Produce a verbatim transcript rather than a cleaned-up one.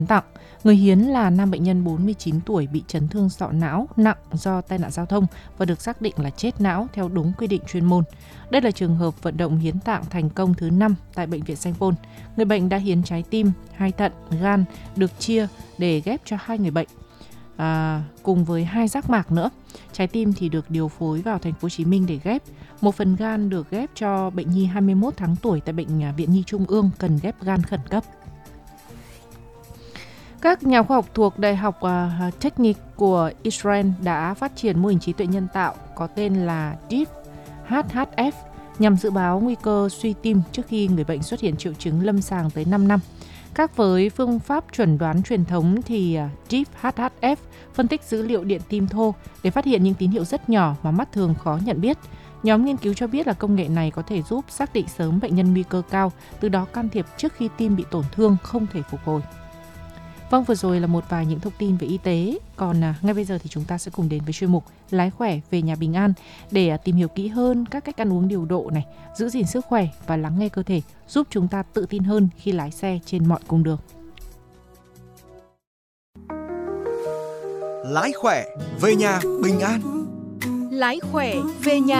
tặng. Người hiến là nam bệnh nhân bốn mươi chín tuổi bị chấn thương sọ não nặng do tai nạn giao thông và được xác định là chết não theo đúng quy định chuyên môn. Đây là trường hợp vận động hiến tạng thành công thứ năm tại Bệnh viện Sanh Pôn. Người bệnh đã hiến trái tim, hai thận, gan được chia để ghép cho hai người bệnh. À, cùng với hai giác mạc nữa. Trái tim thì được điều phối vào thành phố Hồ Chí Minh để ghép. Một phần gan được ghép cho bệnh nhi hai mươi mốt tháng tuổi tại Bệnh viện Nhi Trung ương cần ghép gan khẩn cấp. Các nhà khoa học thuộc Đại học uh, Technic của Israel đã phát triển mô hình trí tuệ nhân tạo có tên là Deep hát hát ép nhằm dự báo nguy cơ suy tim trước khi người bệnh xuất hiện triệu chứng lâm sàng tới năm năm. Khác với phương pháp chuẩn đoán truyền thống thì Deep hát hát ép phân tích dữ liệu điện tim thô để phát hiện những tín hiệu rất nhỏ mà mắt thường khó nhận biết. Nhóm nghiên cứu cho biết là công nghệ này có thể giúp xác định sớm bệnh nhân nguy cơ cao, từ đó can thiệp trước khi tim bị tổn thương không thể phục hồi. Vâng, vừa rồi là một vài những thông tin về y tế. Còn à, ngay bây giờ thì chúng ta sẽ cùng đến với chuyên mục Lái khỏe về nhà bình an để à, tìm hiểu kỹ hơn các cách ăn uống điều độ này, giữ gìn sức khỏe và lắng nghe cơ thể, giúp chúng ta tự tin hơn khi lái xe trên mọi cung đường. Lái khỏe về nhà bình an. Lái khỏe về nhà